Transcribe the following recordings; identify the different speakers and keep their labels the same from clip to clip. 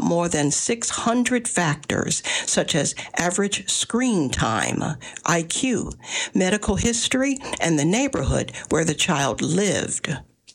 Speaker 1: more than 600 factors, such as average screen time, IQ, medical history, and the neighborhood where the child lived.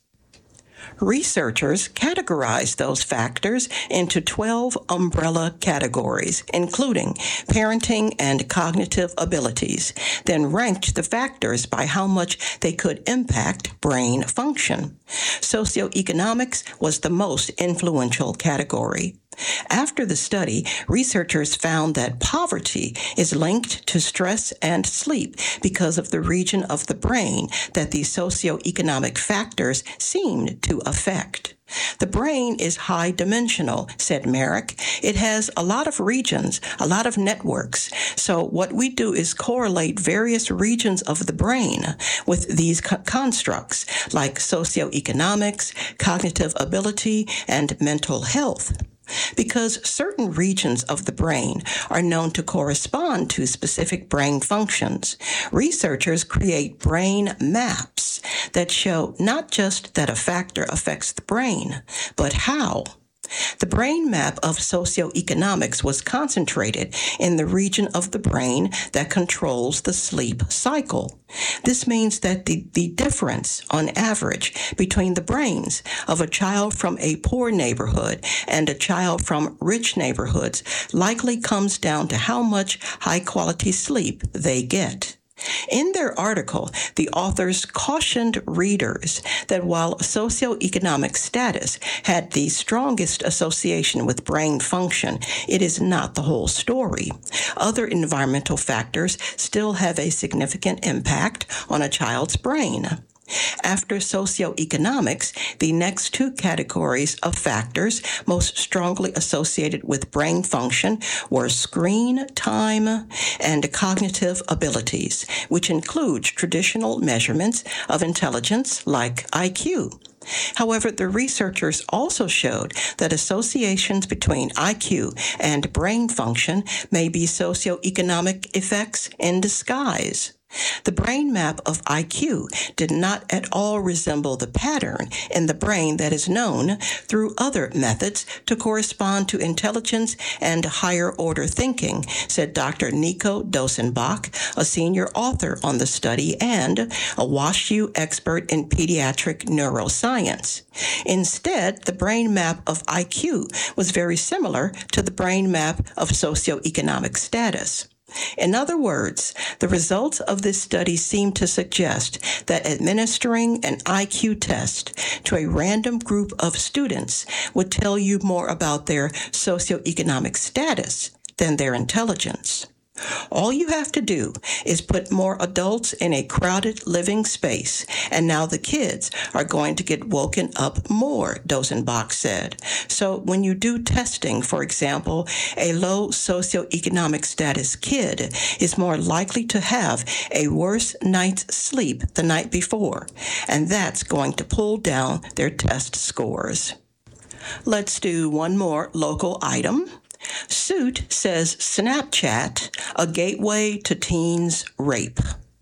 Speaker 1: Researchers categorized those factors into 12 umbrella categories, including parenting and cognitive abilities, then ranked the factors by how much they could impact brain function. Socioeconomics was the most influential category. After the study, researchers found that poverty is linked to stress and sleep because of the region of the brain that the socioeconomic factors seemed to affect. The brain is high dimensional, said Merrick. It has a lot of regions, a lot of networks. So what we do is correlate various regions of the brain with these constructs, like socioeconomics, cognitive ability, and mental health. Because certain regions of the brain are known to correspond to specific brain functions, researchers create brain maps that show not just that a factor affects the brain, but how. The brain map of socioeconomics was concentrated in the region of the brain that controls the sleep cycle. This means that the difference, on average, between the brains of a child from a poor neighborhood and a child from rich neighborhoods likely comes down to how much high-quality sleep they get. In their article, the authors cautioned readers that while socioeconomic status had the strongest association with brain function, it is not the whole story. Other environmental factors still have a significant impact on a child's brain. After socioeconomics, the next two categories of factors most strongly associated with brain function were screen time and cognitive abilities, which includes traditional measurements of intelligence like IQ. However, the researchers also showed that associations between IQ and brain function may be socioeconomic effects in disguise. The brain map of IQ did not at all resemble the pattern in the brain that is known through other methods to correspond to intelligence and higher-order thinking, said Dr. Nico Dosenbach, a senior author on the study and a WashU expert in pediatric neuroscience. Instead, the brain map of IQ was very similar to the brain map of socioeconomic status. In other words, the results of this study seem to suggest that administering an IQ test to a random group of students would tell you more about their socioeconomic status than their intelligence. All you have to do is put more adults in a crowded living space, and now the kids are going to get woken up more, Dosenbach said. So when you do testing, for example, a low socioeconomic status kid is more likely to have a worse night's sleep the night before, and that's going to pull down their test scores. Let's do one more local item. Suit says Snapchat, a gateway to teens' rape.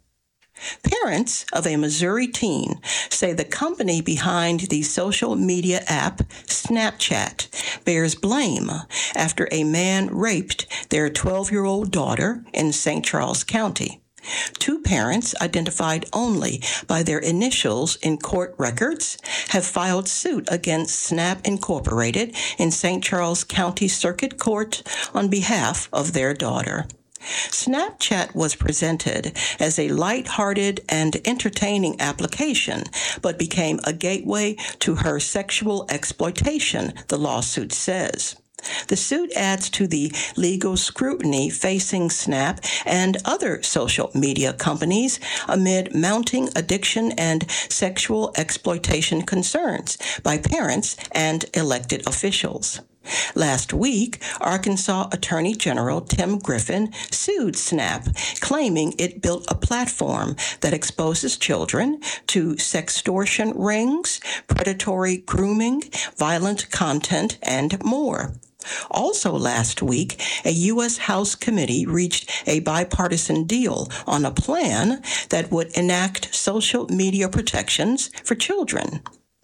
Speaker 1: Parents of a Missouri teen say the company behind the social media app Snapchat bears blame after a man raped their 12-year-old daughter in St. Charles County. Two parents, identified only by their initials in court records, have filed suit against Snap Incorporated in St. Charles County Circuit Court on behalf of their daughter. Snapchat was presented as a light-hearted and entertaining application, but became a gateway to her sexual exploitation, the lawsuit says. The suit adds to the legal scrutiny facing Snap and other social media companies amid mounting addiction and sexual exploitation concerns by parents and elected officials. Last week, Arkansas Attorney General Tim Griffin sued Snap, claiming it built a platform that exposes children to sextortion rings, predatory grooming, violent content, and more. Also last week, a U.S. House committee reached a bipartisan deal on a plan that would enact social media protections for children.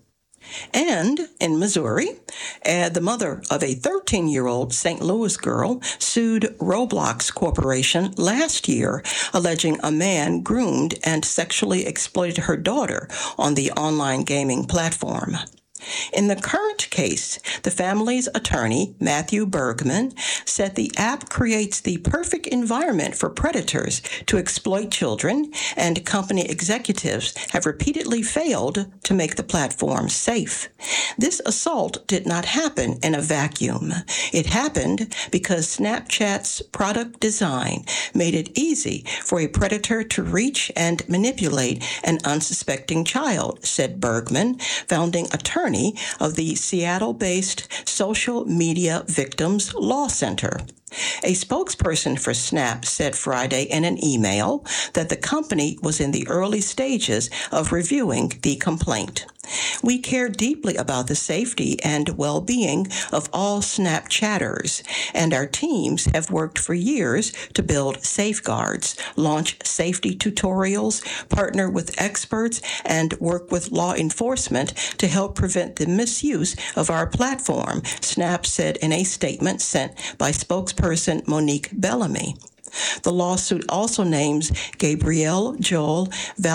Speaker 1: And in Missouri, the mother of a 13-year-old St. Louis girl sued Roblox Corporation last year, alleging a man groomed and sexually exploited her daughter on the online gaming platform. In the current case, the family's attorney, Matthew Bergman, said the app creates the perfect environment for predators to exploit children, and company executives have repeatedly failed to make the platform safe. This assault did not happen in a vacuum. It happened because Snapchat's product design made it easy for a predator to reach and manipulate an unsuspecting child, said Bergman, founding attorney of the Seattle-based Social Media Victims Law Center. A spokesperson for Snap said Friday in an email that the company was in the early stages of reviewing the complaint. We care deeply about the safety and well-being of all Snapchatters, and our teams have worked for years to build safeguards, launch safety tutorials, partner with experts, and work with law enforcement to help prevent the misuse of our platform, Snap said in a statement sent by spokesperson Monique Bellamy. The lawsuit also names Gabriel Joel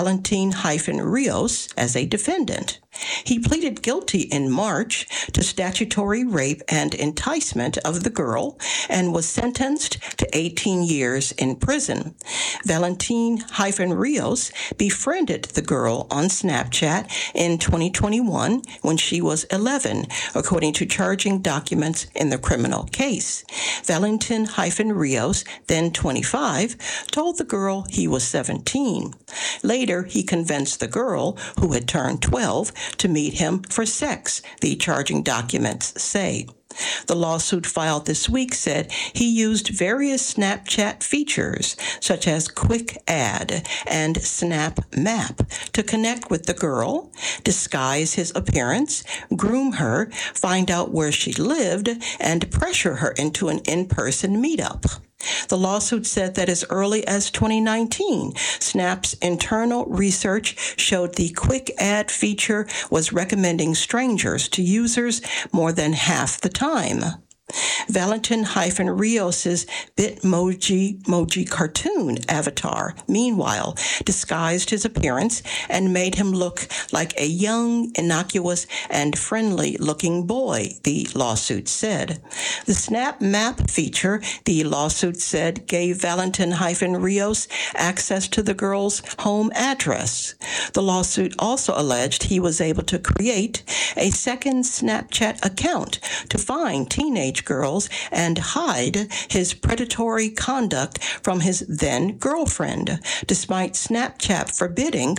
Speaker 1: Valentin-Rios as a defendant. He pleaded guilty in March to statutory rape and enticement of the girl and was sentenced to 18 years in prison. Valentin-Rios befriended the girl on Snapchat in 2021 when she was 11, according to charging documents in the criminal case. Valentin-Rios, then 25, told the girl he was 17. Later, he convinced the girl, who had turned 12, to meet him for sex, the charging documents say. The lawsuit filed this week said he used various Snapchat features, such as Quick Add and Snap Map, to connect with the girl, disguise his appearance, groom her, find out where she lived, and pressure her into an in-person meetup. The lawsuit said that as early as 2019, Snap's internal research showed the Quick Add feature was recommending strangers to users more than half the time. Valentin-Rios's Bitmoji cartoon avatar, meanwhile, disguised his appearance and made him look like a young, innocuous, and friendly-looking boy, the lawsuit said. The Snap Map feature, the lawsuit said, gave Valentin-Rios access to the girl's home address. The lawsuit also alleged he was able to create a second Snapchat account to find teenage girls and hide his predatory conduct from his then-girlfriend, despite Snapchat forbidding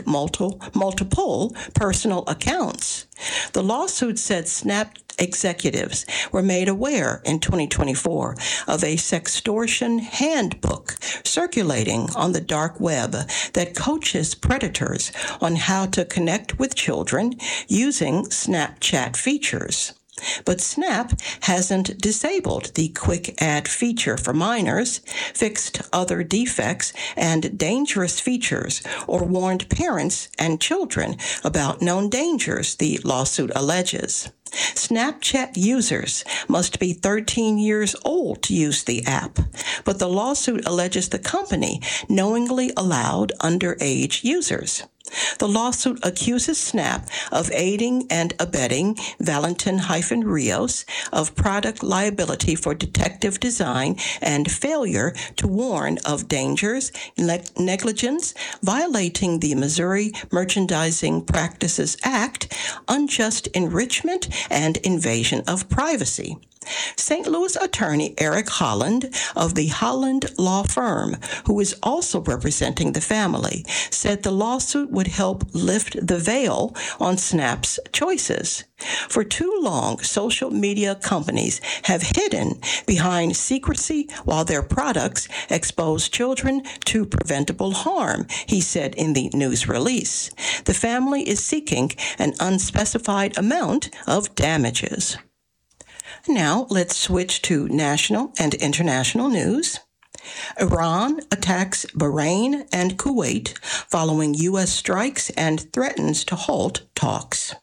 Speaker 1: multiple personal accounts. The lawsuit said Snap executives were made aware in 2024 of a sextortion handbook circulating on the dark web that coaches predators on how to connect with children using Snapchat features. But Snap hasn't disabled the Quick Add feature for minors, fixed other defects and dangerous features, or warned parents and children about known dangers, the lawsuit alleges. Snapchat users must be 13 years old to use the app, but the lawsuit alleges the company knowingly allowed underage users. The lawsuit accuses Snap of aiding and abetting Valentin-Rios, of product liability for defective design and failure to warn of dangers, negligence, violating the Missouri Merchandising Practices Act, unjust enrichment, and invasion of privacy. St. Louis attorney Eric Holland of the Holland Law Firm, who is also representing the family, said the lawsuit would help lift the veil on Snap's choices. For too long, social media companies have hidden behind secrecy while their products expose children to preventable harm, he said in the news release. The family is seeking an unspecified amount of damages. Now, let's switch to national and international news. Iran attacks Bahrain and Kuwait following U.S. strikes and threatens to halt talks.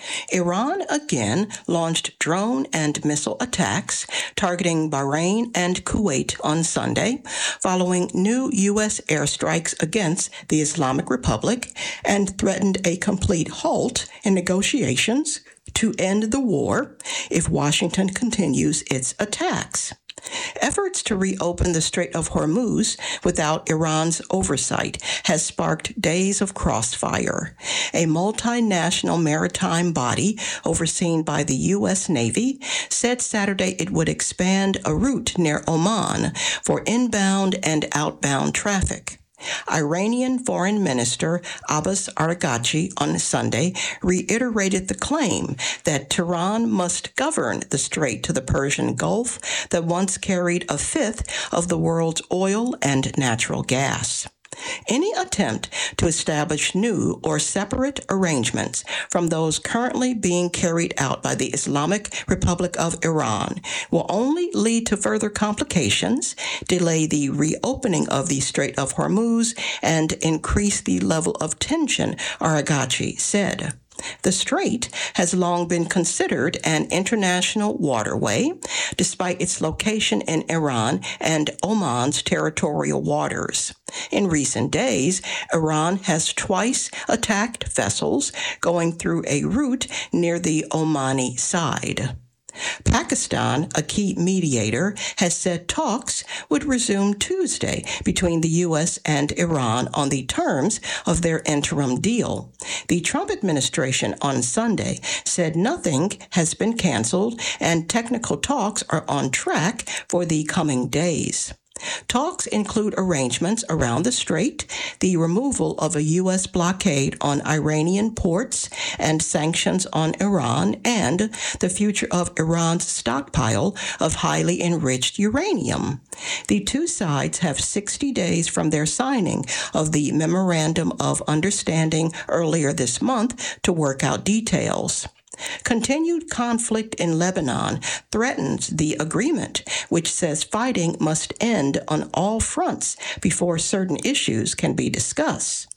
Speaker 1: Iran again launched drone and missile attacks targeting Bahrain and Kuwait on Sunday, following new U.S. airstrikes against the Islamic Republic, and threatened a complete halt in negotiations to end the war if Washington continues its attacks. Efforts to reopen the Strait of Hormuz without Iran's oversight has sparked days of crossfire. A multinational maritime body overseen by the U.S. Navy said Saturday it would expand a route near Oman for inbound and outbound traffic. Iranian Foreign Minister Abbas Araghchi on Sunday reiterated the claim that Tehran must govern the strait to the Persian Gulf that once carried a fifth of the world's oil and natural gas. Any attempt to establish new or separate arrangements from those currently being carried out by the Islamic Republic of Iran will only lead to further complications, delay the reopening of the Strait of Hormuz, and increase the level of tension, Araghchi said. The strait has long been considered an international waterway, despite its location in Iran and Oman's territorial waters. In recent days, Iran has twice attacked vessels going through a route near the Omani side. Pakistan, a key mediator, has said talks would resume Tuesday between the U.S. and Iran on the terms of their interim deal. The Trump administration on Sunday said nothing has been canceled and technical talks are on track for the coming days. Talks include arrangements around the strait, the removal of a U.S. blockade on Iranian ports and sanctions on Iran, and the future of Iran's stockpile of highly enriched uranium. The two sides have 60 days from their signing of the Memorandum of Understanding earlier this month to work out details. Continued conflict in Lebanon threatens the agreement, which says fighting must end on all fronts before certain issues can be discussed.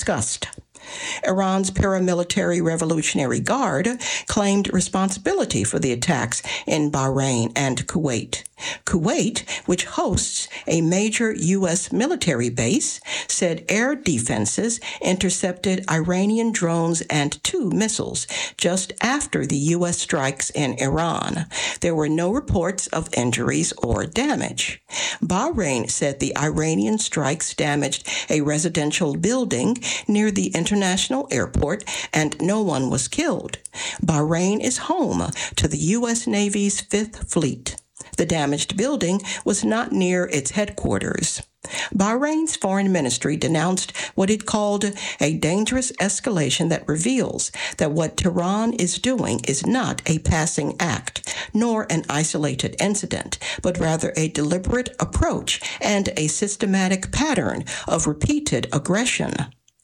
Speaker 1: Iran's paramilitary Revolutionary Guard claimed responsibility for the attacks in Bahrain and Kuwait. Kuwait, which hosts a major U.S. military base, said air defenses intercepted Iranian drones and 2 missiles just after the U.S. strikes in Iran. There were no reports of injuries or damage. Bahrain said the Iranian strikes damaged a residential building near the international airport and no one was killed. Bahrain is home to the U.S. Navy's 5th Fleet. The damaged building was not near its headquarters. Bahrain's foreign ministry denounced what it called a dangerous escalation that reveals that what Tehran is doing is not a passing act, nor an isolated incident, but rather a deliberate approach and a systematic pattern of repeated aggression.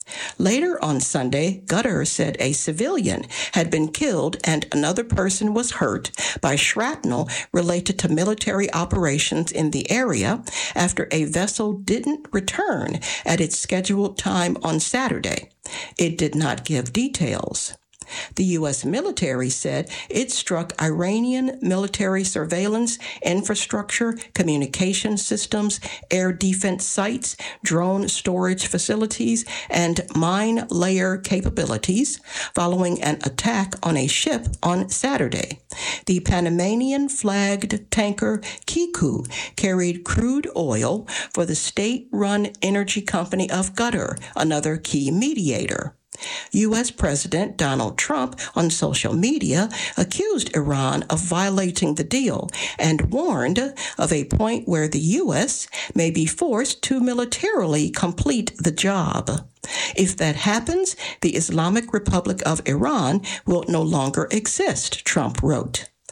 Speaker 1: Later on Sunday, Qatar said a civilian had been killed and another person was hurt by shrapnel related to military operations in the area after a vessel didn't return at its scheduled time on Saturday. It did not give details. The U.S. military said it struck Iranian military surveillance, infrastructure, communication systems, air defense sites, drone storage facilities, and mine layer capabilities following an attack on a ship on Saturday. The Panamanian-flagged tanker Kiku carried crude oil for the state-run energy company of Qatar, another key mediator. U.S. President Donald Trump on social media accused Iran of violating the deal and warned of a point where the U.S. may be forced to militarily complete the job. If that happens, the Islamic Republic of Iran will no longer exist, Trump wrote.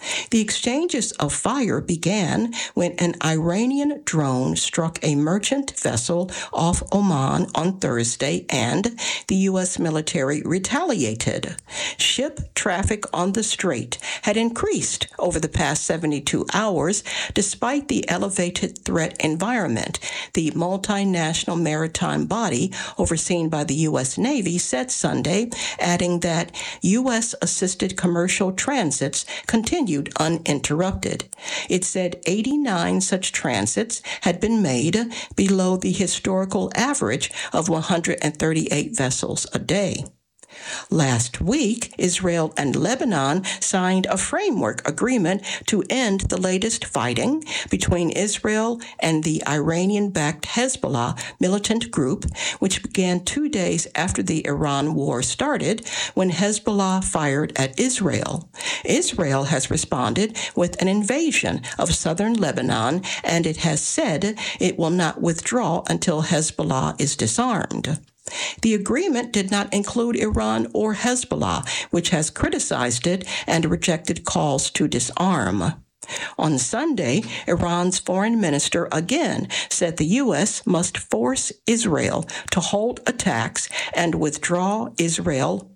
Speaker 1: The exchanges of fire began when an Iranian drone struck a merchant vessel off Oman on Thursday, and the U.S. military retaliated. Ship traffic on the strait had increased over the past 72 hours despite the elevated threat environment, the multinational maritime body overseen by the U.S. Navy said Sunday, adding that U.S.-assisted commercial transits continued uninterrupted. It said 89 such transits had been made, below the historical average of 138 vessels a day. Last week, Israel and Lebanon signed a framework agreement to end the latest fighting between Israel and the Iranian-backed Hezbollah militant group, which began 2 days after the Iran war started when Hezbollah fired at Israel. Israel has responded with an invasion of southern Lebanon, and it has said it will not withdraw until Hezbollah is disarmed. The agreement did not include Iran or Hezbollah, which has criticized it and rejected calls to disarm. On Sunday, Iran's foreign minister again said the U.S. must force Israel to halt attacks and withdraw. Israel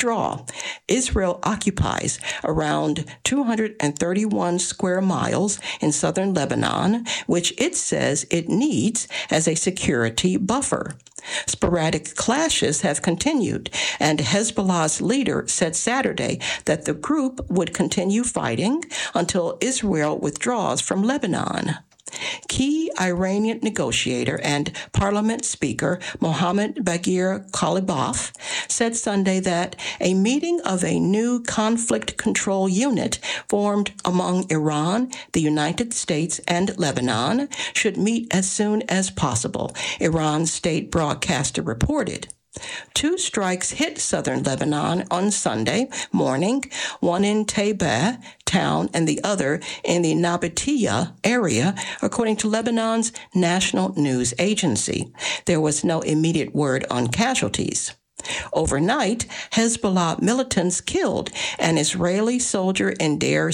Speaker 1: occupies around 231 square miles in southern Lebanon, which it says it needs as a security buffer. Sporadic clashes have continued, and Hezbollah's leader said Saturday that the group would continue fighting until Israel withdraws from Lebanon. Key Iranian negotiator and parliament speaker Mohammad Bagher Ghalibaf said Sunday that a meeting of a new conflict control unit formed among Iran, the United States, and Lebanon should meet as soon as possible, Iran's state broadcaster reported. 2 strikes hit southern Lebanon on Sunday morning, one in Taybeh town and the other in the Nabatiyah area, according to Lebanon's national news agency. There was no immediate word on casualties. Overnight, Hezbollah militants killed an Israeli soldier in Deir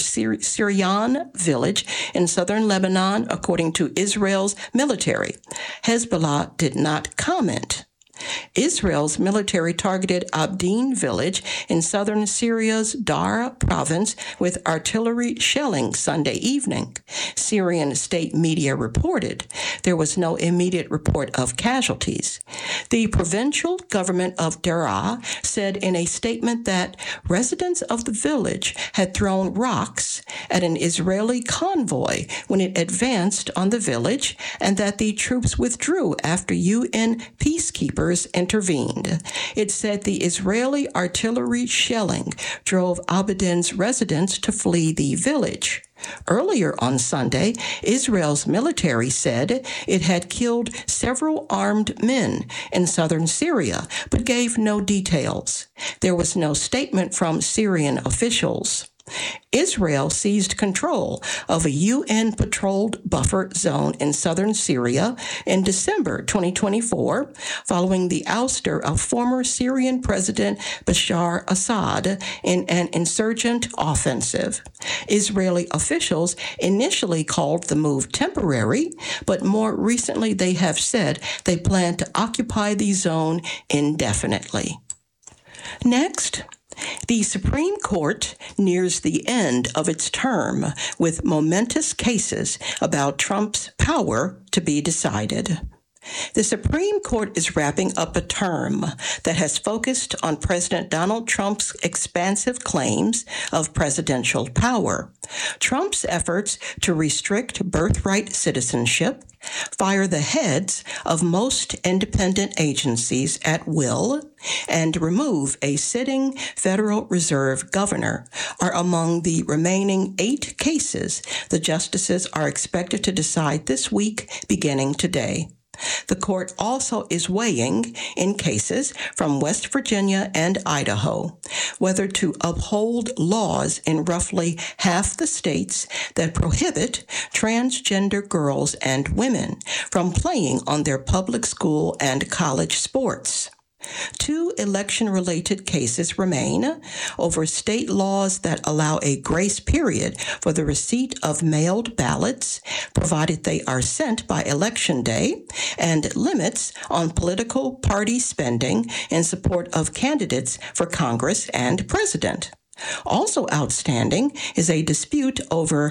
Speaker 1: Syrian village in southern Lebanon, according to Israel's military. Hezbollah did not comment. Israel's military targeted Abdin village in southern Syria's Dara province with artillery shelling Sunday evening. Syrian state media reported. There was no immediate report of casualties. The provincial government of Dara said in a statement that residents of the village had thrown rocks at an Israeli convoy when it advanced on the village, and that the troops withdrew after UN peacekeepers intervened. It said the Israeli artillery shelling drove Abedin's residents to flee the village. Earlier on Sunday, Israel's military said it had killed several armed men in southern Syria, but gave no details. There was no statement from Syrian officials. Israel seized control of a UN-patrolled buffer zone in southern Syria in December 2024, following the ouster of former Syrian President Bashar Assad in an insurgent offensive. Israeli officials initially called the move temporary, but more recently they have said they plan to occupy the zone indefinitely. Next, the Supreme Court nears the end of its term with momentous cases about Trump's power to be decided. The Supreme Court is wrapping up a term that has focused on President Donald Trump's expansive claims of presidential power, Trump's efforts to restrict birthright citizenship, fire the heads of most independent agencies at will, and remove a sitting Federal Reserve governor are among the remaining 8 cases the justices are expected to decide this week, beginning today. The court also is weighing, in cases from West Virginia and Idaho, whether to uphold laws in roughly half the states that prohibit transgender girls and women from playing on their public school and college sports. Two election-related cases remain over state laws that allow a grace period for the receipt of mailed ballots, provided they are sent by Election Day, and limits on political party spending in support of candidates for Congress and President. Also outstanding is a dispute over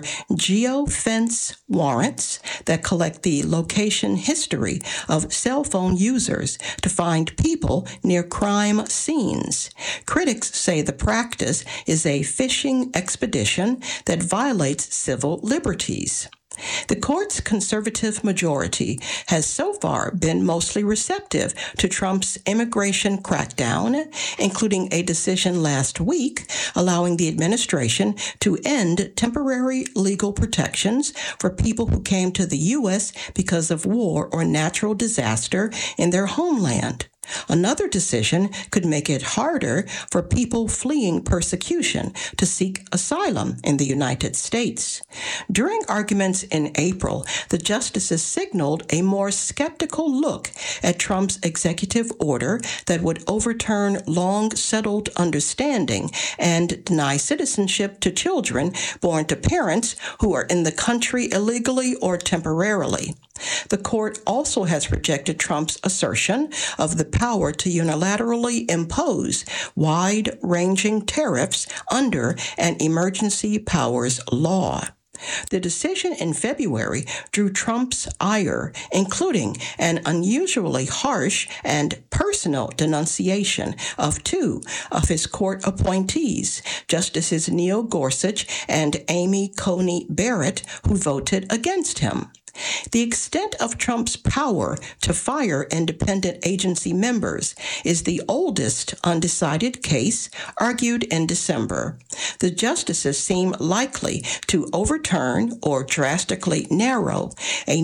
Speaker 1: geofence warrants that collect the location history of cell phone users to find people near crime scenes. Critics say the practice is a fishing expedition that violates civil liberties. The court's conservative majority has so far been mostly receptive to Trump's immigration crackdown, including a decision last week allowing the administration to end temporary legal protections for people who came to the U.S. because of war or natural disaster in their homeland. Another decision could make it harder for people fleeing persecution to seek asylum in the United States. During arguments in April, the justices signaled a more skeptical look at Trump's executive order that would overturn long-settled understanding and deny citizenship to children born to parents who are in the country illegally or temporarily. The court also has rejected Trump's assertion of the power to unilaterally impose wide-ranging tariffs under an emergency powers law. The decision in February drew Trump's ire, including an unusually harsh and personal denunciation of two of his court appointees, Justices Neil Gorsuch and Amy Coney Barrett, who voted against him. The extent of Trump's power to fire independent agency members is the oldest undecided case, argued in December. The justices seem likely to overturn or drastically narrow a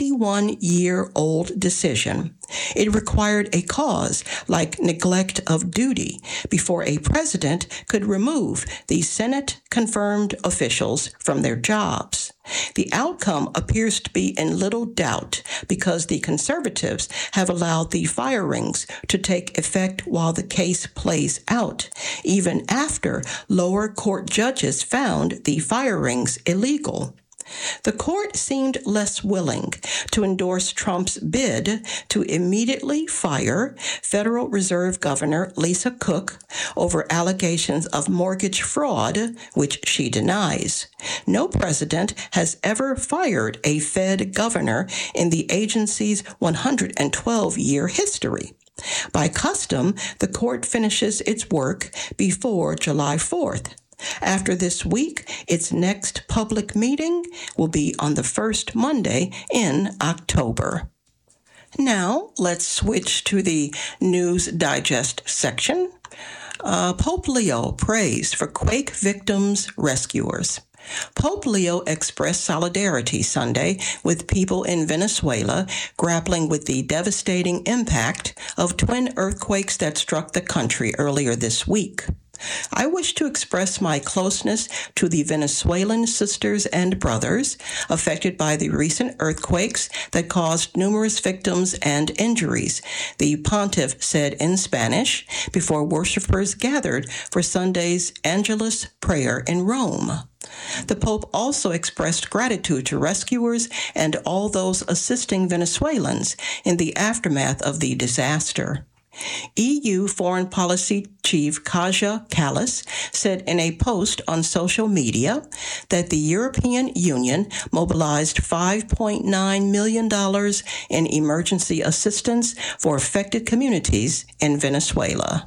Speaker 1: 91-year-old decision. It required a cause like neglect of duty before a president could remove the Senate-confirmed officials from their jobs. The outcome appears to be in little doubt because the conservatives have allowed the firings to take effect while the case plays out, even after lower court judges found the firings illegal. The court seemed less willing to endorse Trump's bid to immediately fire Federal Reserve Governor Lisa Cook over allegations of mortgage fraud, which she denies. No president has ever fired a Fed governor in the agency's 112-year history. By custom, the court finishes its work before July 4th. After this week, its next public meeting will be on the first Monday in October. Now, let's switch to the News Digest section. Pope Leo prays for quake victims' rescuers. Pope Leo expressed solidarity Sunday with people in Venezuela grappling with the devastating impact of twin earthquakes that struck the country earlier this week. I wish to express my closeness to the Venezuelan sisters and brothers affected by the recent earthquakes that caused numerous victims and injuries, the pontiff said in Spanish before worshipers gathered for Sunday's Angelus prayer in Rome. The Pope also expressed gratitude to rescuers and all those assisting Venezuelans in the aftermath of the disaster. EU Foreign Policy Chief Kaja Kallas said in a post on social media that the European Union mobilized $5.9 million in emergency assistance for affected communities in Venezuela.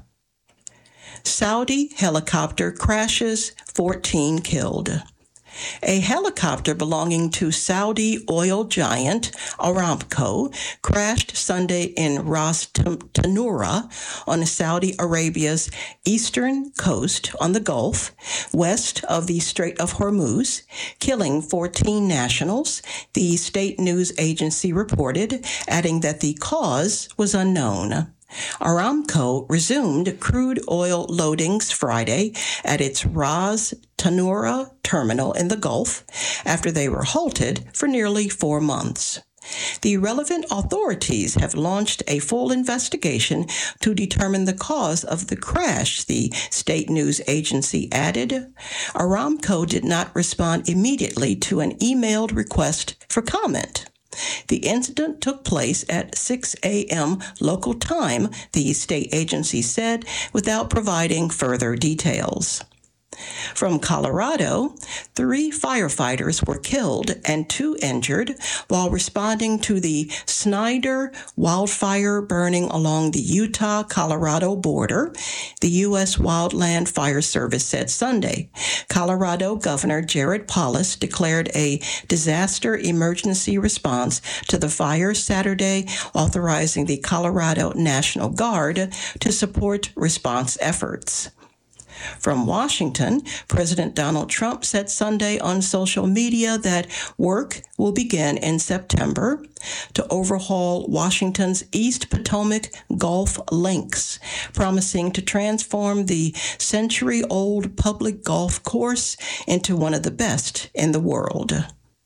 Speaker 1: Saudi helicopter crashes, 14 killed. A helicopter belonging to Saudi oil giant Aramco crashed Sunday in Ras Tanura on Saudi Arabia's eastern coast on the Gulf, west of the Strait of Hormuz, killing 14 nationals, the state news agency reported, adding that the cause was unknown. Aramco resumed crude oil loadings Friday at its Ras Tanura terminal in the Gulf after they were halted for nearly 4 months. The relevant authorities have launched a full investigation to determine the cause of the crash, the state news agency added. Aramco did not respond immediately to an emailed request for comment. The incident took place at 6 a.m. local time, the state agency said, without providing further details. From Colorado, 3 firefighters were killed and 2 injured while responding to the Snyder wildfire burning along the Utah-Colorado border, the U.S. Wildland Fire Service said Sunday. Colorado Governor Jared Polis declared a disaster emergency response to the fire Saturday, authorizing the Colorado National Guard to support response efforts. From Washington, President Donald Trump said Sunday on social media that work will begin in September to overhaul Washington's East Potomac Golf Links, promising to transform the century-old public golf course into one of the best in the world.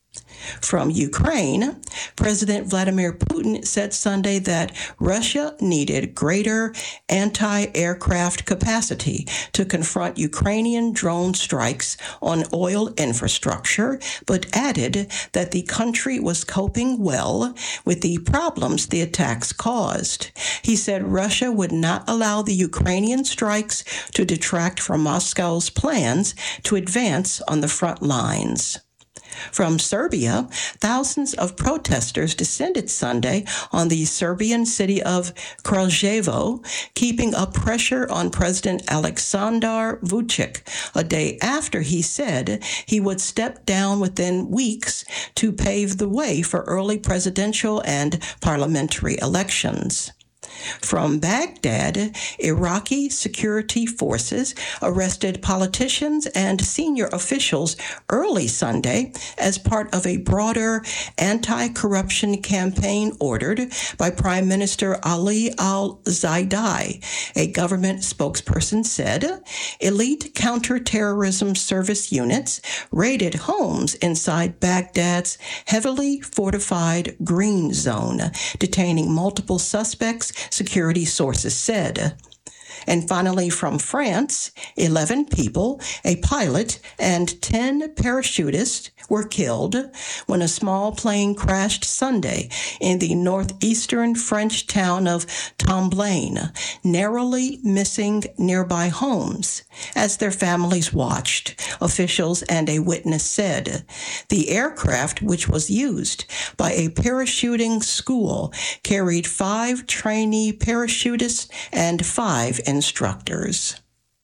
Speaker 1: From Ukraine, President Vladimir Putin said Sunday that Russia needed greater anti-aircraft capacity to confront Ukrainian drone strikes on oil infrastructure, but added that the country was coping well with the problems the attacks caused. He said Russia would not allow the Ukrainian strikes to detract from Moscow's plans to advance on the front lines. From Serbia, thousands of protesters descended Sunday on the Serbian city of Kraljevo, keeping up pressure on President Aleksandar Vučić a day after he said he would step down within weeks to pave the way for early presidential and parliamentary elections. From Baghdad, Iraqi security forces arrested politicians and senior officials early Sunday as part of a broader anti-corruption campaign ordered by Prime Minister Ali al-Zaidi, a government spokesperson said. Elite counterterrorism service units raided homes inside Baghdad's heavily fortified Green Zone, detaining multiple suspects, security sources said. And finally, from France, 11 people, a pilot, and 10 parachutists were killed when a small plane crashed Sunday in the northeastern French town of Tomblain, narrowly missing nearby homes as their families watched, officials and a witness said. The aircraft, which was used by a parachuting school, carried 5 trainee parachutists and 5 instructors.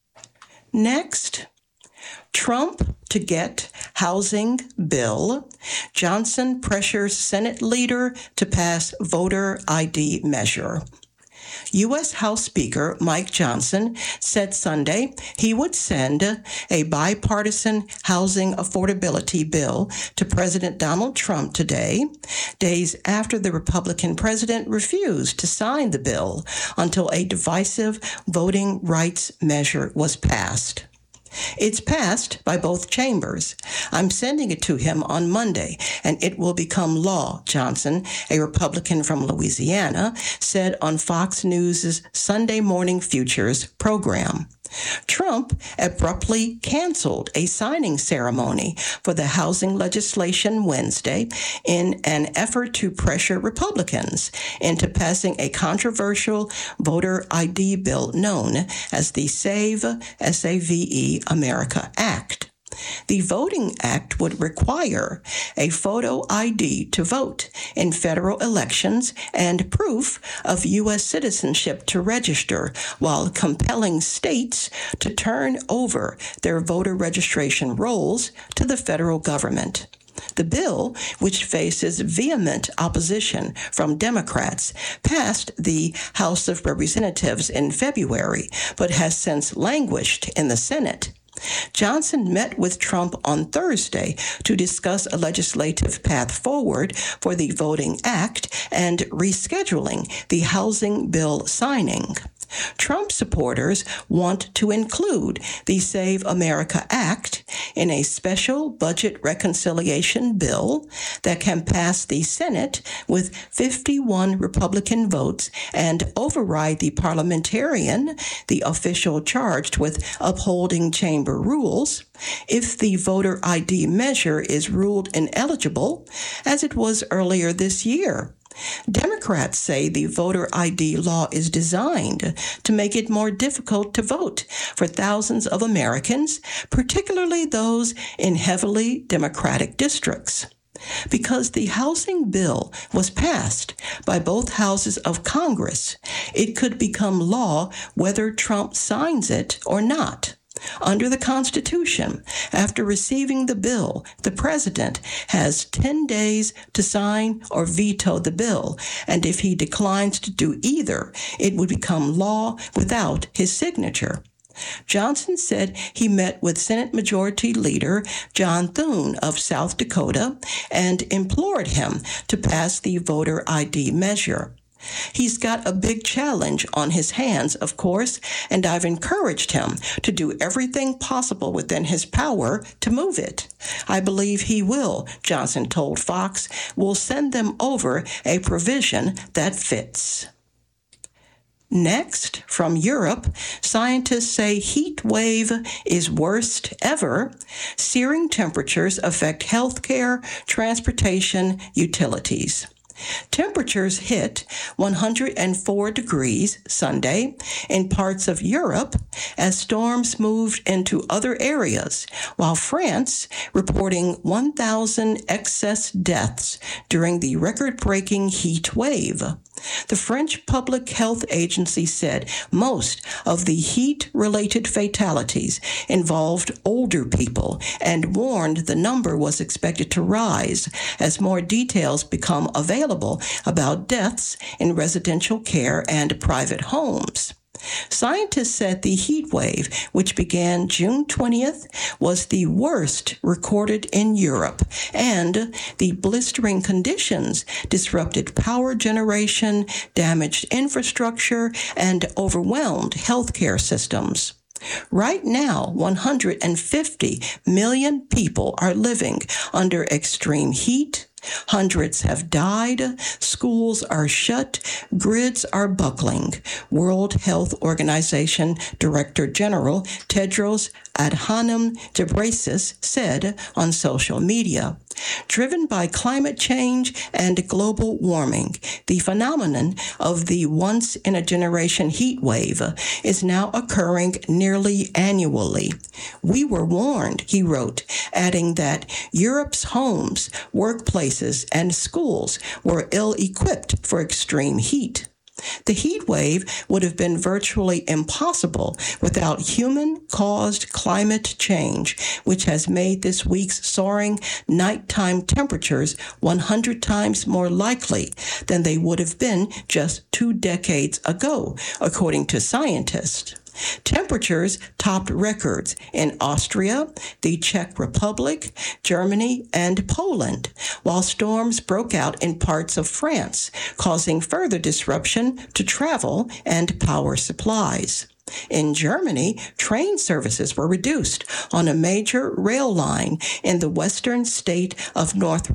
Speaker 1: Next, Trump to get housing bill. Johnson pressures Senate leader to pass voter ID measure. U.S. House Speaker Mike Johnson said Sunday he would send a bipartisan housing affordability bill to President Donald Trump today, days after the Republican president refused to sign the bill until a divisive voting rights measure was passed. It's passed by both chambers. I'm sending it to him on Monday, and it will become law, Johnson, a Republican from Louisiana, said on Fox News' Sunday Morning Futures program. Trump abruptly canceled a signing ceremony for the housing legislation Wednesday in an effort to pressure Republicans into passing a controversial voter ID bill known as the SAVE, S-A-V-E, America Act. The Voting Act would require a photo ID to vote in federal elections and proof of U.S. citizenship to register, while compelling states to turn over their voter registration rolls to the federal government. The bill, which faces vehement opposition from Democrats, passed the House of Representatives in February, but has since languished in the Senate. Johnson met with Trump on Thursday to discuss a legislative path forward for the Voting Act and rescheduling the housing bill signing. Trump supporters want to include the Save America Act in a special budget reconciliation bill that can pass the Senate with 51 Republican votes and override the parliamentarian, the official charged with upholding chamber rules, if the voter ID measure is ruled ineligible, as it was earlier this year. Democrats say the voter ID law is designed to make it more difficult to vote for thousands of Americans, particularly those in heavily Democratic districts. Because the housing bill was passed by both houses of Congress, it could become law whether Trump signs it or not. Under the Constitution, after receiving the bill, the president has 10 days to sign or veto the bill, and if he declines to do either, it would become law without his signature. Johnson said he met with Senate Majority Leader John Thune of South Dakota and implored him to pass the voter ID measure. He's got a big challenge on his hands, of course, and I've encouraged him to do everything possible within his power to move it. I believe he will, Johnson told Fox. We'll send them over a provision that fits. Next, from Europe, scientists say heat wave is worst ever. Searing temperatures affect healthcare, transportation, utilities. Temperatures hit 104 degrees Sunday in parts of Europe as storms moved into other areas, while France reporting 1,000 excess deaths during the record-breaking heat wave. The French Public Health Agency said most of the heat-related fatalities involved older people and warned the number was expected to rise as more details become available about deaths in residential care and private homes. Scientists said the heat wave, which began June 20th, was the worst recorded in Europe, and the blistering conditions disrupted power generation, damaged infrastructure, and overwhelmed healthcare systems. Right now, 150 million people are living under extreme heat. Hundreds have died, schools are shut, grids are buckling, World Health Organization Director General Tedros Adhanom Ghebreyesus said on social media. Driven by climate change and global warming, the phenomenon of the once-in-a-generation heat wave is now occurring nearly annually. We were warned, he wrote, adding that Europe's homes, workplaces, and schools were ill-equipped for extreme heat. The heat wave would have been virtually impossible without human-caused climate change, which has made this week's soaring nighttime temperatures 100 times more likely than they would have been just 2 decades ago, according to scientists. Temperatures topped records in Austria, the Czech Republic, Germany, and Poland, while storms broke out in parts of France, causing further disruption to travel and power supplies. In Germany, train services were reduced on a major rail line in the western state of North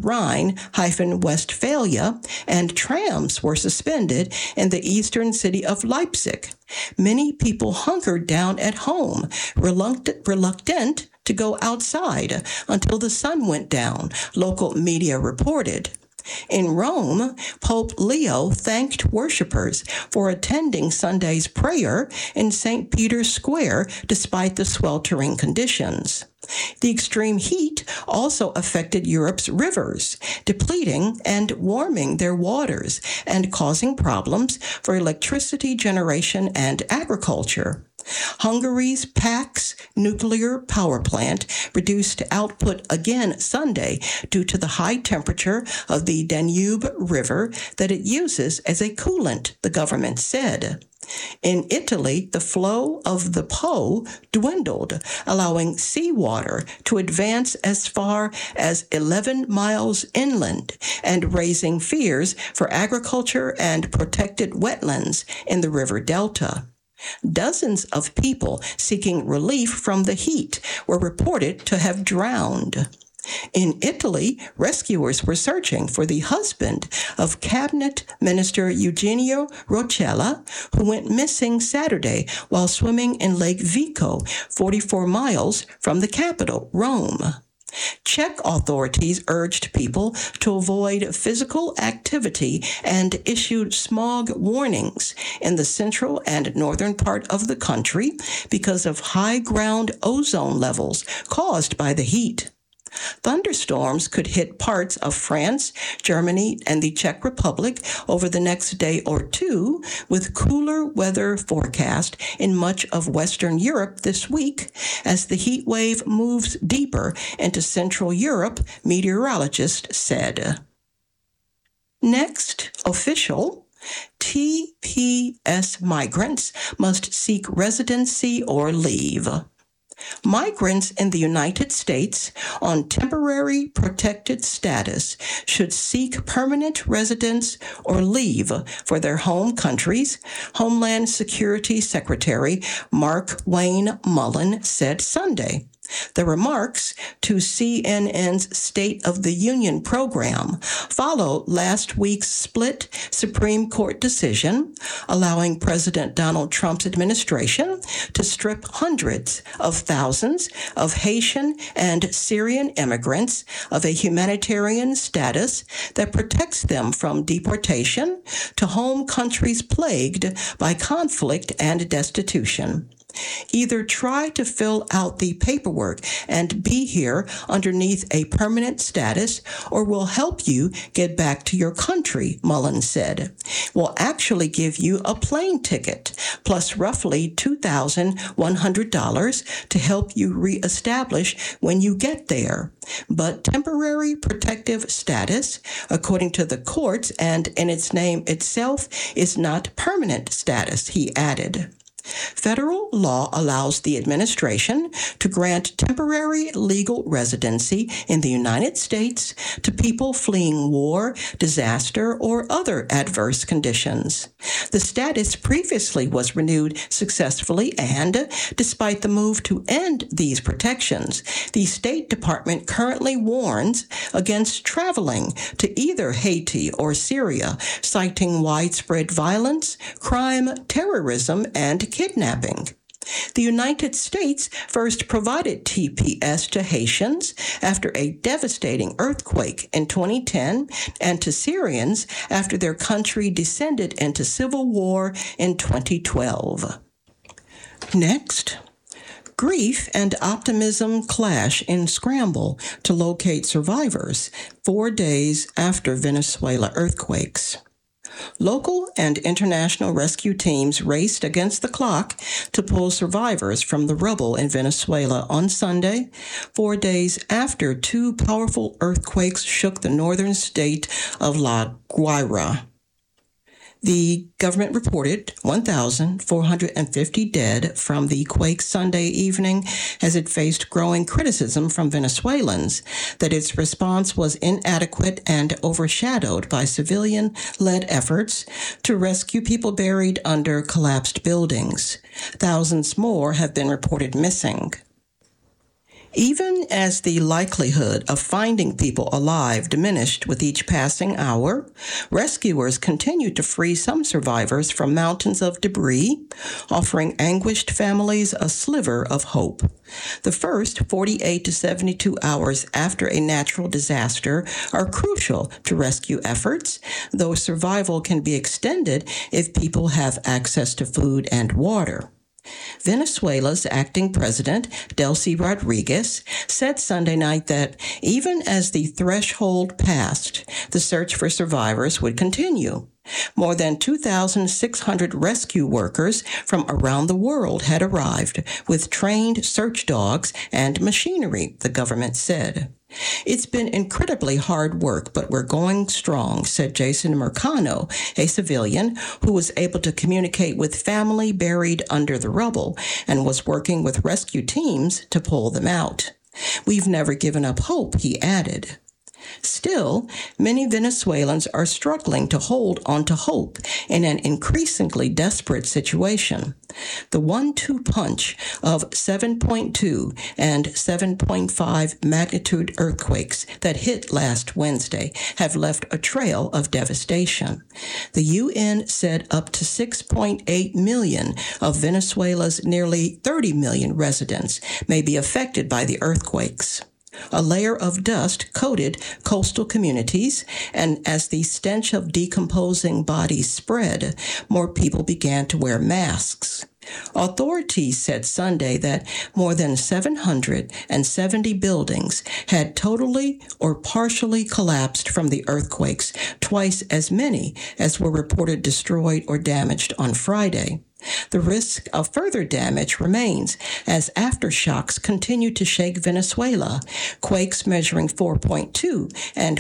Speaker 1: Rhine-Westphalia, and trams were suspended in the eastern city of Leipzig. Many people hunkered down at home, reluctant to go outside until the sun went down, local media reported. In Rome, Pope Leo thanked worshipers for attending Sunday's prayer in St. Peter's Square despite the sweltering conditions. The extreme heat also affected Europe's rivers, depleting and warming their waters and causing problems for electricity generation and agriculture. Hungary's Pax nuclear power plant reduced output again Sunday due to the high temperature of the Danube River that it uses as a coolant, the government said. In Italy, the flow of the Po dwindled, allowing seawater to advance as far as 11 miles inland and raising fears for agriculture and protected wetlands in the river delta. Dozens of people seeking relief from the heat were reported to have drowned. In Italy, rescuers were searching for the husband of Cabinet Minister Eugenio Roccella, who went missing Saturday while swimming in Lake Vico, 44 miles from the capital, Rome. Czech authorities urged people to avoid physical activity and issued smog warnings in the central and northern part of the country because of high ground ozone levels caused by the heat. Thunderstorms could hit parts of France, Germany, and the Czech Republic over the next day or two, with cooler weather forecast in much of Western Europe this week as the heat wave moves deeper into Central Europe, meteorologists said. Next, official. TPS migrants must seek residency or leave. Migrants in the United States on temporary protected status should seek permanent residence or leave for their home countries, Homeland Security Secretary Mark Wayne Mullen said Sunday. The remarks to CNN's State of the Union program follow last week's split Supreme Court decision allowing President Donald Trump's administration to strip hundreds of thousands of Haitian and Syrian immigrants of a humanitarian status that protects them from deportation to home countries plagued by conflict and destitution. Either try to fill out the paperwork and be here underneath a permanent status, or we'll help you get back to your country, Mullen said. We'll actually give you a plane ticket, plus roughly $2,100 to help you reestablish when you get there. But temporary protective status, according to the courts and in its name itself, is not permanent status, he added. Federal law allows the administration to grant temporary legal residency in the United States to people fleeing war, disaster, or other adverse conditions. The status previously was renewed successfully, and despite the move to end these protections, the State Department currently warns against traveling to either Haiti or Syria, citing widespread violence, crime, terrorism, and kidnapping. The United States first provided TPS to Haitians after a devastating earthquake in 2010 and to Syrians after their country descended into civil war in 2012. Next, grief and optimism clash in scramble to locate survivors 4 days after Venezuela earthquakes. Local and international rescue teams raced against the clock to pull survivors from the rubble in Venezuela on Sunday, 4 days after two powerful earthquakes shook the northern state of La Guaira. The government reported 1,450 dead from the quake Sunday evening as it faced growing criticism from Venezuelans that its response was inadequate and overshadowed by civilian-led efforts to rescue people buried under collapsed buildings. Thousands more have been reported missing. Even as the likelihood of finding people alive diminished with each passing hour, rescuers continued to free some survivors from mountains of debris, offering anguished families a sliver of hope. The first 48 to 72 hours after a natural disaster are crucial to rescue efforts, though survival can be extended if people have access to food and water. Venezuela's acting president, Delcy Rodriguez, said Sunday night that even as the threshold passed, the search for survivors would continue. More than 2,600 rescue workers from around the world had arrived with trained search dogs and machinery, the government said. It's been incredibly hard work, but we're going strong, said Jason Mercano, a civilian who was able to communicate with family buried under the rubble and was working with rescue teams to pull them out. We've never given up hope, he added. Still, many Venezuelans are struggling to hold on to hope in an increasingly desperate situation. The 1-2 punch of 7.2 and 7.5 magnitude earthquakes that hit last Wednesday have left a trail of devastation. The UN said up to 6.8 million of Venezuela's nearly 30 million residents may be affected by the earthquakes. A layer of dust coated coastal communities, and as the stench of decomposing bodies spread, more people began to wear masks. Authorities said Sunday that more than 770 buildings had totally or partially collapsed from the earthquakes, twice as many as were reported destroyed or damaged on Friday. The risk of further damage remains as aftershocks continue to shake Venezuela. Quakes measuring 4.2 and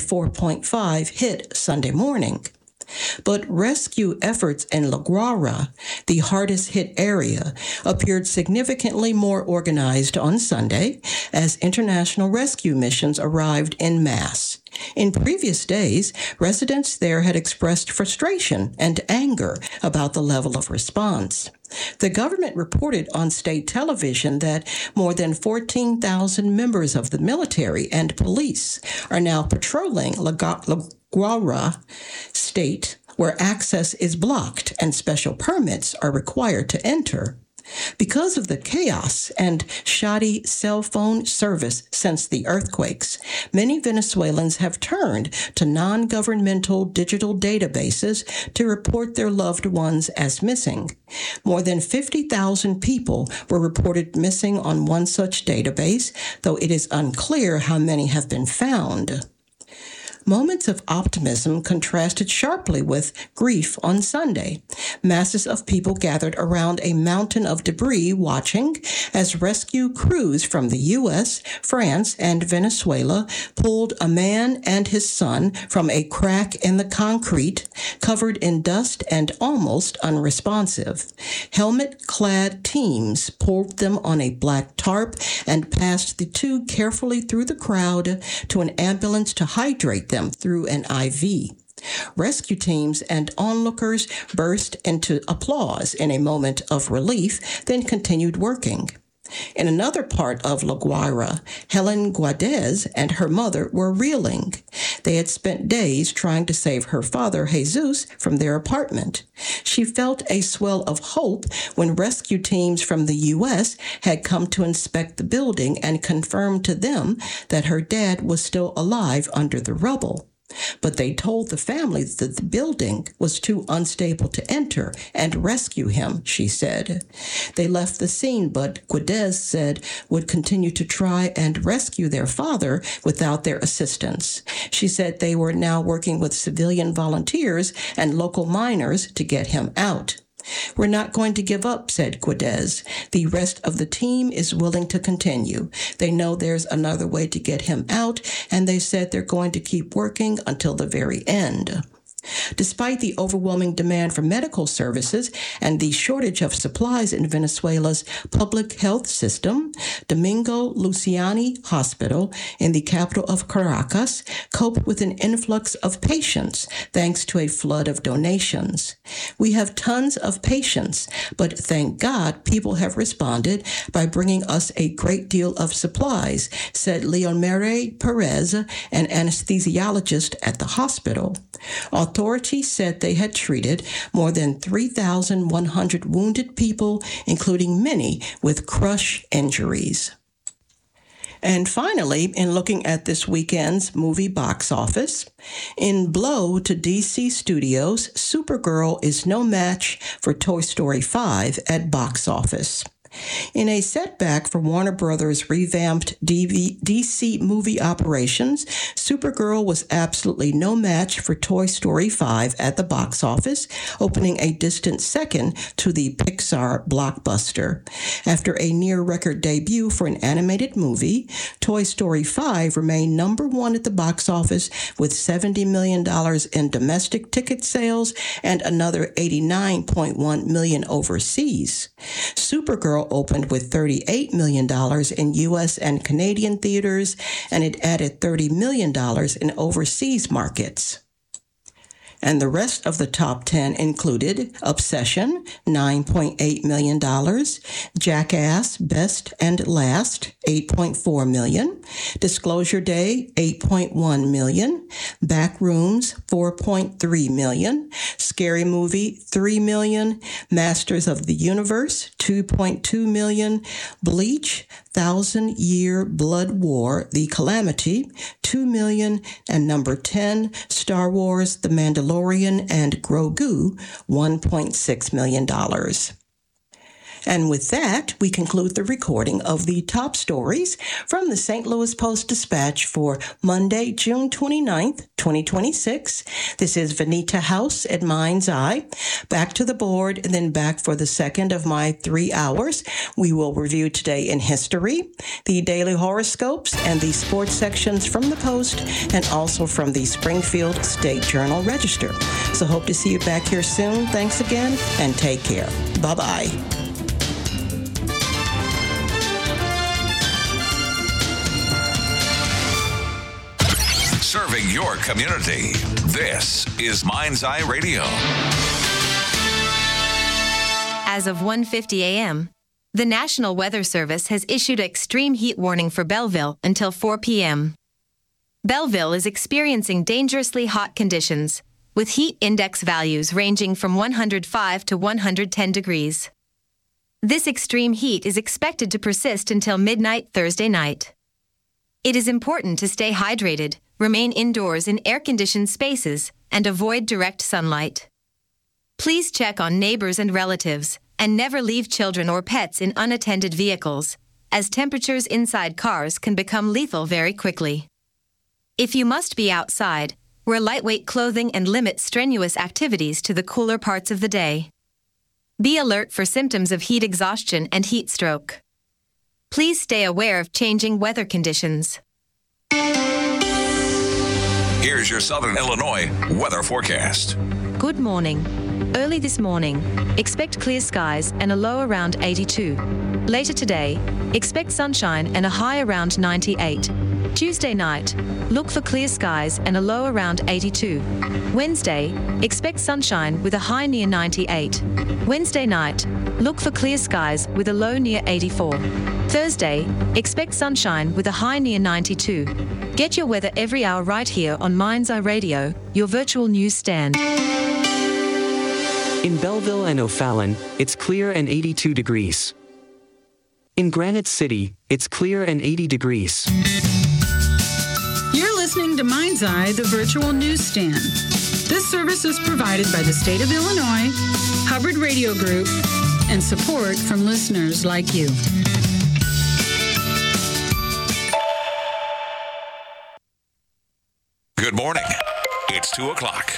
Speaker 1: 4.5 hit Sunday morning. But rescue efforts in La Guaira, the hardest hit area, appeared significantly more organized on Sunday as international rescue missions arrived en masse. In previous days, residents there had expressed frustration and anger about the level of response. The government reported on state television that more than 14,000 members of the military and police are now patrolling La Guaira state, where access is blocked and special permits are required to enter. Because of the chaos and shoddy cell phone service since the earthquakes, many Venezuelans have turned to non-governmental digital databases to report their loved ones as missing. More than 50,000 people were reported missing on one such database, though it is unclear how many have been found. Moments of optimism contrasted sharply with grief on Sunday. Masses of people gathered around a mountain of debris watching as rescue crews from the U.S., France, and Venezuela pulled a man and his son from a crack in the concrete, covered in dust and almost unresponsive. Helmet-clad teams pulled them on a black tarp and passed the two carefully through the crowd to an ambulance to hydrate them through an IV. Rescue teams and onlookers burst into applause in a moment of relief, then continued working. In another part of La Guaira, Helen Guadez and her mother were reeling. They had spent days trying to save her father, Jesus, from their apartment. She felt a swell of hope when rescue teams from the U.S. had come to inspect the building and confirmed to them that her dad was still alive under the rubble. But they told the family that the building was too unstable to enter and rescue him, she said. They left the scene, but Guadez said would continue to try and rescue their father without their assistance. She said they were now working with civilian volunteers and local miners to get him out. "We're not going to give up," said Guadez. "The rest of the team is willing to continue. They know there's another way to get him out, and they said they're going to keep working until the very end." Despite the overwhelming demand for medical services and the shortage of supplies in Venezuela's public health system, Domingo Luciani Hospital in the capital of Caracas coped with an influx of patients thanks to a flood of donations. "We have tons of patients, but thank God people have responded by bringing us a great deal of supplies," said Leonore Perez, an anesthesiologist at the hospital. Authorities said they had treated more than 3,100 wounded people, including many with crush injuries. And finally, in looking at this weekend's movie box office, in blow to DC Studios, Supergirl is no match for Toy Story 5 at box office. In a setback for Warner Brothers' revamped DC movie operations, Supergirl was absolutely no match for Toy Story 5 at the box office, opening a distant second to the Pixar blockbuster. After a near-record debut for an animated movie, Toy Story 5 remained number one at the box office with $70 million in domestic ticket sales and another $89.1 million overseas. Supergirl Tomorrow opened with $38 million in U.S. and Canadian theaters, and it added $30 million in overseas markets. And the rest of the top 10 included Obsession, $9.8 million, Jackass, Best and Last, $8.4 million, Disclosure Day, $8.1 million, Backrooms, $4.3 million, Scary Movie, $3 million, Masters of the Universe, $2.2 million, Bleach, 1,000-Year Blood War, The Calamity, $2 million, and number 10, Star Wars, The Mandalorian and Grogu, $1.6 million. And with that, we conclude the recording of the top stories from the St. Louis Post-Dispatch for Monday, June 29th, 2026. This is Vanita House at Mind's Eye. Back to the board and then back for the second of my 3 hours. We will review today in history, the daily horoscopes, and the sports sections from the Post and also from the Springfield State Journal Register. So hope to see you back here soon. Thanks again and take care. Bye-bye.
Speaker 2: Serving your community. This is Mind's Eye Radio.
Speaker 3: As of 1:50 a.m., the National Weather Service has issued an extreme heat warning for Belleville until 4 p.m. Belleville is experiencing dangerously hot conditions, with heat index values ranging from 105 to 110 degrees. This extreme heat is expected to persist until midnight Thursday night. It is important to stay hydrated, remain indoors in air-conditioned spaces, and avoid direct sunlight. Please check on neighbors and relatives, and never leave children or pets in unattended vehicles, as temperatures inside cars can become lethal very quickly. If you must be outside, wear lightweight clothing and limit strenuous activities to the cooler parts of the day. Be alert for symptoms of heat exhaustion and heat stroke. Please stay aware of changing weather conditions.
Speaker 2: Here's your Southern Illinois weather forecast.
Speaker 3: Good morning. Early this morning, expect clear skies and a low around 82. Later today, expect sunshine and a high around 98. Tuesday night, look for clear skies and a low around 82. Wednesday, expect sunshine with a high near 98. Wednesday night, look for clear skies with a low near 84. Thursday, expect sunshine with a high near 92. Get your weather every hour right here on Mind's Eye Radio, your virtual news stand.
Speaker 4: In Belleville and O'Fallon, it's clear and 82 degrees. In Granite City, it's clear and 80 degrees.
Speaker 5: You're listening to Mind's Eye, the virtual newsstand. This service is provided by the State of Illinois, Hubbard Radio Group, and support from listeners like you.
Speaker 2: Good morning. It's 2 o'clock.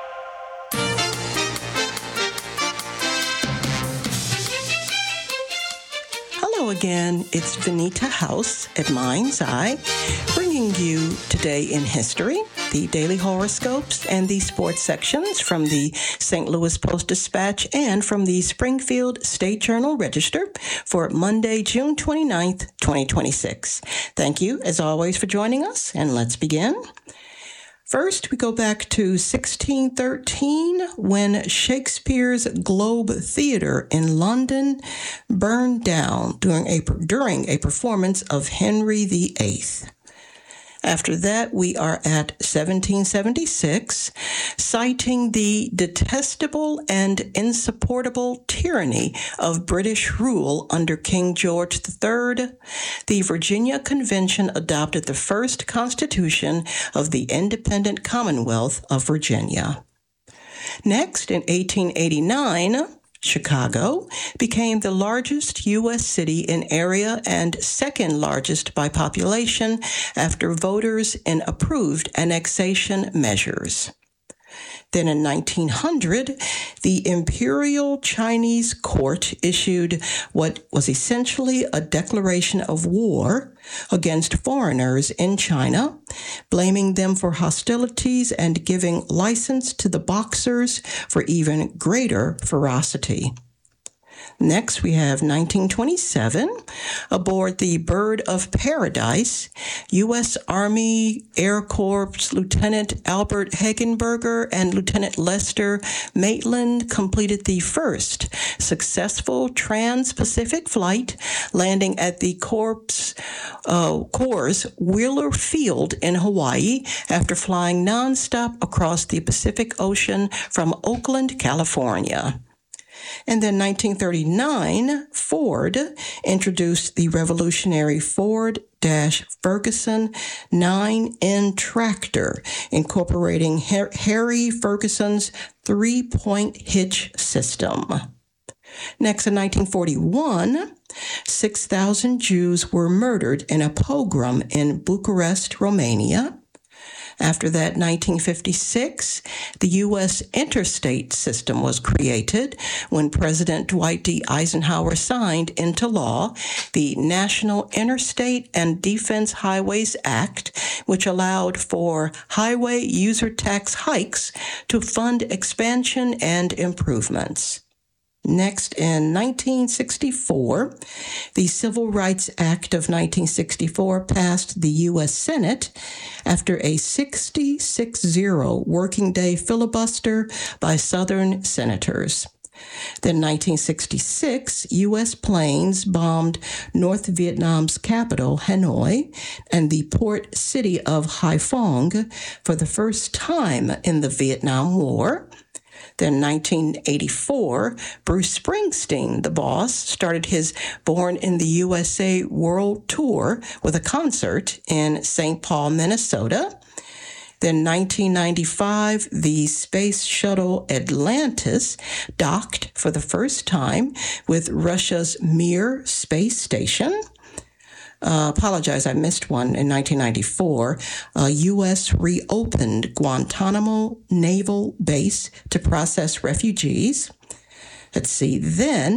Speaker 1: Hello again, it's Vanita House at Mind's Eye, bringing you today in history, the daily horoscopes and the sports sections from the St. Louis Post-Dispatch and from the Springfield State Journal Register for Monday, June 29th, 2026. Thank you, as always, for joining us, and let's begin. First, we go back to 1613 when Shakespeare's Globe Theatre in London burned down during a performance of Henry VIII. After that, we are at 1776, citing the detestable and insupportable tyranny of British rule under King George III. The Virginia Convention adopted the first Constitution of the Independent Commonwealth of Virginia. Next, in 1889, Chicago became the largest U.S. city in area and second largest by population after voters approved annexation measures. Then in 1900, the Imperial Chinese Court issued what was essentially a declaration of war against foreigners in China, blaming them for hostilities and giving license to the Boxers for even greater ferocity. Next, we have 1927. Aboard the Bird of Paradise, U.S. Army Air Corps Lieutenant Albert Hagenberger and Lieutenant Lester Maitland completed the first successful trans-Pacific flight, landing at the Corps' Wheeler Field in Hawaii after flying nonstop across the Pacific Ocean from Oakland, California. And then 1939, Ford introduced the revolutionary Ford-Ferguson 9N tractor, incorporating Harry Ferguson's three-point hitch system. Next, in 1941, 6,000 Jews were murdered in a pogrom in Bucharest, Romania. After that, 1956, the U.S. interstate system was created when President Dwight D. Eisenhower signed into law the National Interstate and Defense Highways Act, which allowed for highway user tax hikes to fund expansion and improvements. Next, in 1964, the Civil Rights Act of 1964 passed the U.S. Senate after a 66-0 working day filibuster by Southern senators. Then 1966, U.S. planes bombed North Vietnam's capital, Hanoi, and the port city of Haiphong for the first time in the Vietnam War. Then 1984, Bruce Springsteen, the boss, started his Born in the USA World Tour with a concert in St. Paul, Minnesota. Then 1995, the space shuttle Atlantis docked for the first time with Russia's Mir space station. Apologize, I missed one in 1994. U.S. reopened Guantanamo Naval Base to process refugees. Let's see, then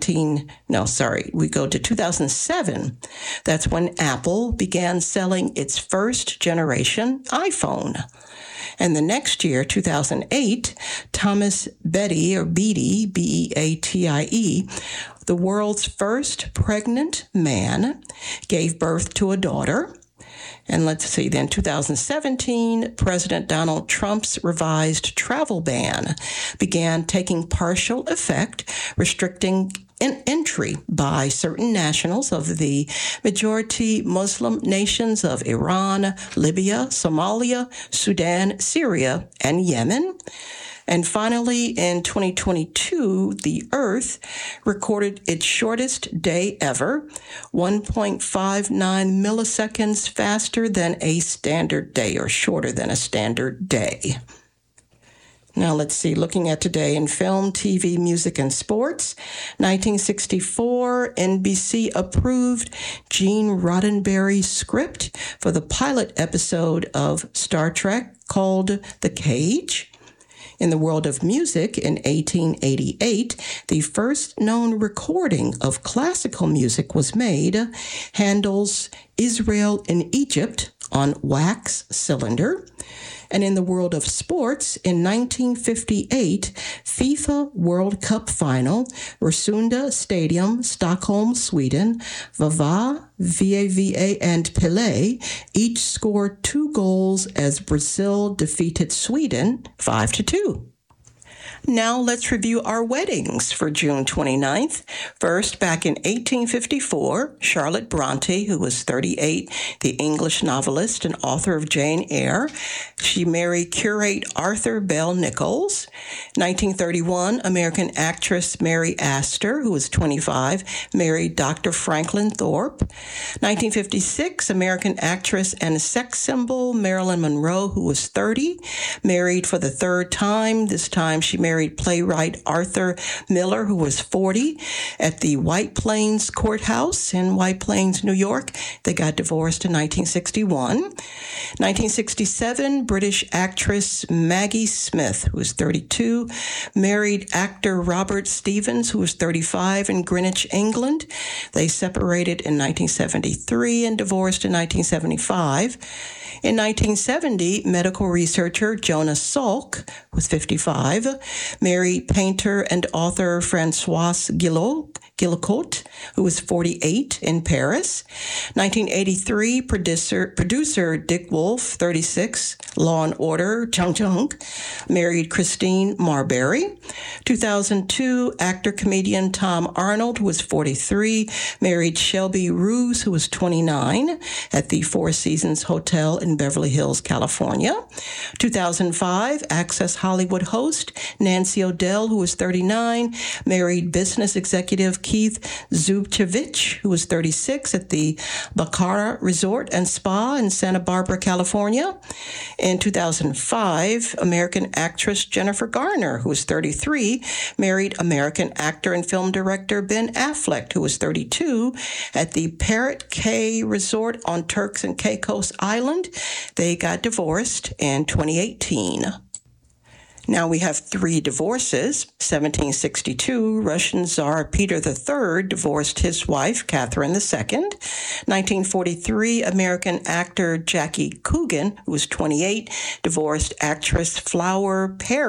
Speaker 1: we go to 2007. That's when Apple began selling its first generation iPhone. And the next year, 2008, Thomas Beatie, B-E-A-T-I-E, the world's first pregnant man, gave birth to a daughter. And let's see, then 2017, President Donald Trump's revised travel ban began taking partial effect, restricting entry by certain nationals of the majority Muslim nations of Iran, Libya, Somalia, Sudan, Syria, and Yemen. And finally, in 2022, the Earth recorded its shortest day ever, 1.59 milliseconds faster than a standard day, or shorter than a standard day. Now, let's see, looking at today in film, TV, music, and sports. 1964, NBC approved Gene Roddenberry's script for the pilot episode of Star Trek called The Cage. In the world of music, in 1888, the first known recording of classical music was made, Handel's Israel in Egypt, on wax cylinder. And in the world of sports, in 1958, FIFA World Cup final, Råsunda Stadium, Stockholm, Sweden, VAVA, and Pelé each scored 2 goals as Brazil defeated Sweden 5-2. Now let's review our weddings for June 29th. First, back in 1854, Charlotte Bronte, who was 38, the English novelist and author of Jane Eyre, she married curate Arthur Bell Nichols. 1931, American actress Mary Astor, who was 25, married Dr. Franklin Thorpe. 1956, American actress and sex symbol Marilyn Monroe, who was 30, married for the third time. This time she married playwright Arthur Miller, who was 40, at the White Plains Courthouse in White Plains, New York. They got divorced in 1961. 1967, British actress Maggie Smith, who was 32, married actor Robert Stevens, who was 35, in Greenwich, England. They separated in 1973 and divorced in 1975. In 1970, medical researcher Jonas Salk was 55, married painter and author Françoise Guillocourt, who was 48, in Paris. 1983, producer Dick Wolf, 36, Law and Order, Chung Chung, married Christine Marbury. 2002, actor-comedian Tom Arnold, who was 43, married Shelby Roos, who was 29, at the Four Seasons Hotel in Beverly Hills, California. 2005, Access Hollywood host Nancy O'Dell, who was 39, married business executive Keith Zubchevich, who was 36, at the Baccara Resort and Spa in Santa Barbara, California. In 2005, American actress Jennifer Garner, who was 33, married American actor and film director Ben Affleck, who was 32, at the Parrot Cay Resort on Turks and Caicos Island. They got divorced in 2018. Now we have 3 divorces. 1762, Russian Tsar Peter III divorced his wife, Catherine II. 1943, American actor Jackie Coogan, who was 28, divorced actress Flower Perry.